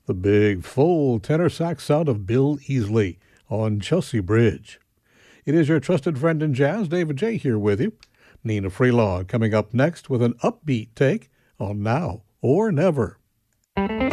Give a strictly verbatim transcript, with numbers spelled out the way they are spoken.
the big, full tenor sax sound of Bill Easley on Chelsea Bridge. It is your trusted friend in jazz, David J. here with you. Nina Freelaw coming up next with an upbeat take on Now or Never.